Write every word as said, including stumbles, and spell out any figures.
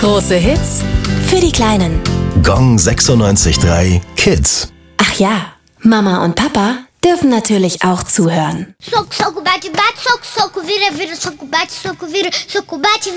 Große Hits für die Kleinen. Gong sechsundneunzig Komma drei Kids. Ach ja, Mama und Papa dürfen natürlich auch zuhören. Soco, soco, bate, bate, soco, soco, vira, vira, soco, bate, soco, vira, soco, bate,